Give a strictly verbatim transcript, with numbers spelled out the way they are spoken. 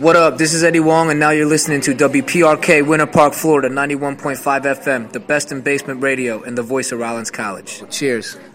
What up? This is Eddie Wong, and now you're listening to W P R K, Winter Park, Florida, ninety-one point five F M, the best in basement radio and the voice of Rollins College. Cheers.